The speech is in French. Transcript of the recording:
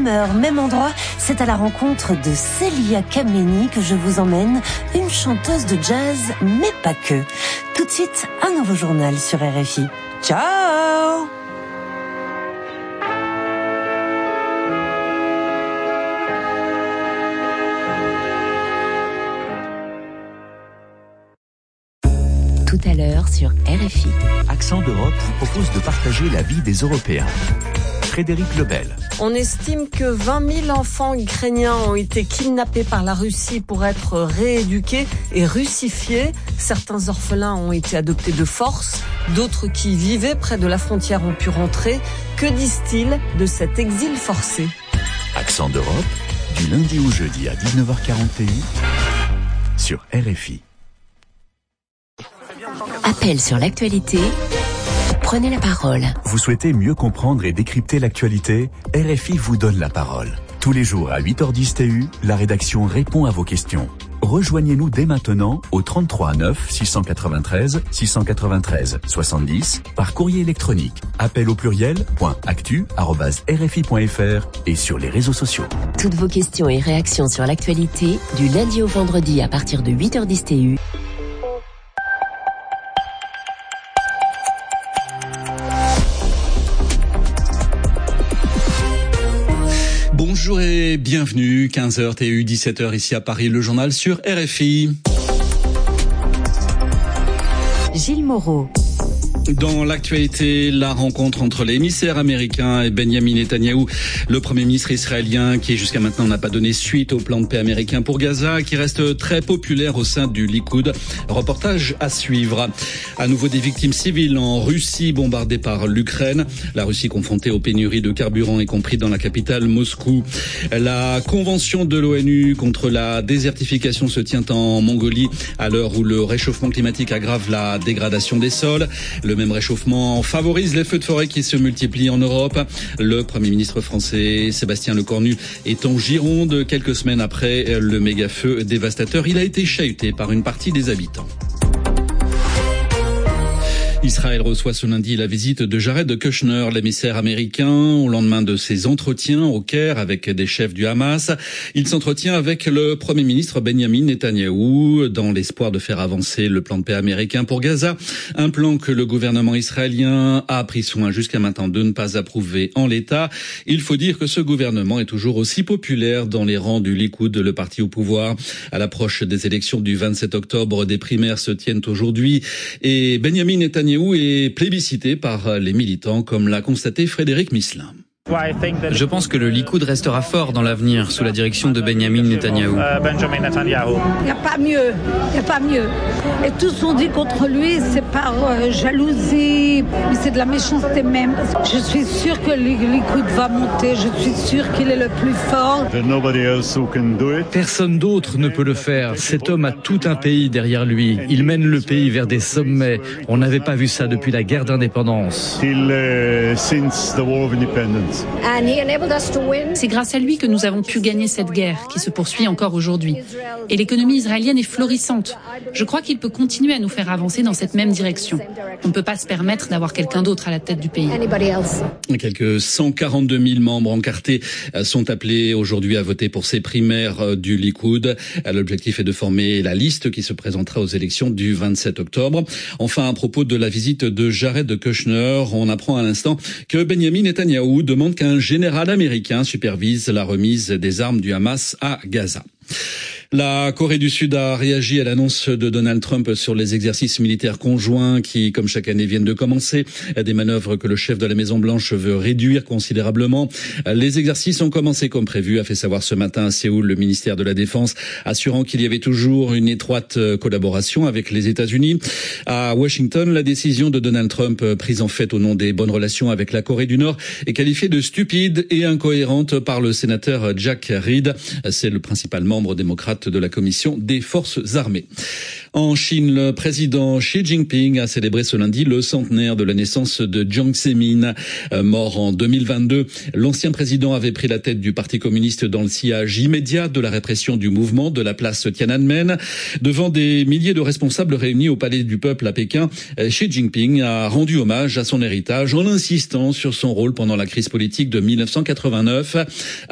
même heure, même endroit, c'est à la rencontre de Célia Kameni que je vous emmène, une chanteuse de jazz, mais pas que. Tout de suite, un nouveau journal sur RFI. Ciao! Tout à l'heure sur RFI. Accent d'Europe vous propose de partager la vie des Européens. Frédéric Lebel. On estime que 20 000 enfants ukrainiens ont été kidnappés par la Russie pour être rééduqués et russifiés. Certains orphelins ont été adoptés de force. D'autres qui vivaient près de la frontière ont pu rentrer. Que disent-ils de cet exil forcé ? Accent d'Europe, du lundi au jeudi à 19h41 sur RFI. Appel sur l'actualité. Prenez la parole. Vous souhaitez mieux comprendre et décrypter l'actualité ? RFI vous donne la parole. Tous les jours à 8h10 TU, la rédaction répond à vos questions. Rejoignez-nous dès maintenant au 33 9 693 693 70 par courrier électronique. Appel au pluriel.actu@rfi.fr et sur les réseaux sociaux. Toutes vos questions et réactions sur l'actualité du lundi au vendredi à partir de 8h10 TU. Bonjour et bienvenue, 15h TU, 17h ici à Paris, le journal sur RFI. Gilles Moreau. Dans l'actualité, la rencontre entre l'émissaire américain et Benyamin Netanyahou, le Premier ministre israélien qui jusqu'à maintenant n'a pas donné suite au plan de paix américain pour Gaza, qui reste très populaire au sein du Likoud. Reportage à suivre. À nouveau des victimes civiles en Russie bombardées par l'Ukraine. La Russie confrontée aux pénuries de carburant, y compris dans la capitale Moscou. La convention de l'ONU contre la désertification se tient en Mongolie à l'heure où le réchauffement climatique aggrave la dégradation des sols. Le même réchauffement favorise les feux de forêt qui se multiplient en Europe. Le Premier ministre français Sébastien Lecornu est en Gironde. Quelques semaines après le méga-feu dévastateur, il a été chahuté par une partie des habitants. Israël reçoit ce lundi la visite de Jared Kushner, l'émissaire américain, au lendemain de ses entretiens au Caire avec des chefs du Hamas. Il s'entretient avec le Premier ministre Benyamin Netanyahou dans l'espoir de faire avancer le plan de paix américain pour Gaza. Un plan que le gouvernement israélien a pris soin jusqu'à maintenant de ne pas approuver en l'état. Il faut dire que ce gouvernement est toujours aussi populaire dans les rangs du Likoud, le parti au pouvoir. À l'approche des élections du 27 octobre, des primaires se tiennent aujourd'hui et Benyamin Netanyahou est plébiscité par les militants, comme l'a constaté Frédéric Misselin. Je pense que le Likoud restera fort dans l'avenir sous la direction de Benyamin Netanyahou. Il n'y a pas mieux, Et tous ont dit contre lui, c'est par jalousie, mais c'est de la méchanceté même. Je suis sûr que le Likoud va monter, je suis sûr qu'il est le plus fort. Personne d'autre ne peut le faire. Cet homme a tout un pays derrière lui. Il mène le pays vers des sommets. On n'avait pas vu ça depuis la guerre d'indépendance. C'est grâce à lui que nous avons pu gagner cette guerre, qui se poursuit encore aujourd'hui. Et l'économie israélienne est florissante. Je crois qu'il peut continuer à nous faire avancer dans cette même direction. On ne peut pas se permettre d'avoir quelqu'un d'autre à la tête du pays. Quelques 142 000 membres encartés sont appelés aujourd'hui à voter pour ces primaires du Likoud. L'objectif est de former la liste qui se présentera aux élections du 27 octobre. Enfin, à propos de la visite de Jared Kushner, on apprend à l'instant que Benyamin Netanyahou demande qu'un général américain supervise la remise des armes du Hamas à Gaza. La Corée du Sud a réagi à l'annonce de Donald Trump sur les exercices militaires conjoints qui, comme chaque année, viennent de commencer. Des manœuvres que le chef de la Maison-Blanche veut réduire considérablement. Les exercices ont commencé comme prévu, a fait savoir ce matin à Séoul le ministère de la Défense, assurant qu'il y avait toujours une étroite collaboration avec les États-Unis. À Washington, la décision de Donald Trump, prise en fait au nom des bonnes relations avec la Corée du Nord, est qualifiée de stupide et incohérente par le sénateur Jack Reed. C'est le principal membre démocrate de la Commission des Forces armées. En Chine, le président Xi Jinping a célébré ce lundi le centenaire de la naissance de Jiang Zemin. Mort en 2022, l'ancien président avait pris la tête du Parti communiste dans le sillage immédiat de la répression du mouvement de la place Tiananmen. Devant des milliers de responsables réunis au Palais du Peuple à Pékin, Xi Jinping a rendu hommage à son héritage en insistant sur son rôle pendant la crise politique de 1989.